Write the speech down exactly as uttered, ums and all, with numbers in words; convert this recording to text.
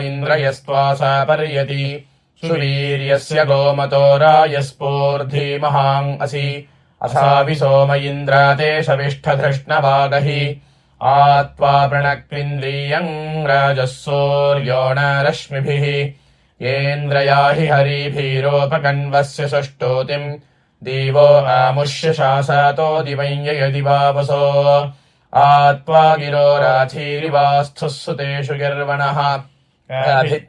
इन्द्रयस्त्वासा पर्यति सुवीर्यस्य गोमतो रायस्फूर्धिमहाम् असि असावि सोम इन्द्राते शविष्ठधृष्णवागहि आत्वा प्रणक्विन्द्रियम् राजः सूर्यो न रश्मिभिः येन्द्रयाहि हरिभिरोपकन्वस्य सुष्टोतिम् दिवो आमुष्य शासातो दिवं ययदि वावसो आत्वा गिरो राथीरिवास्थुः सुतेषु गिर्वणः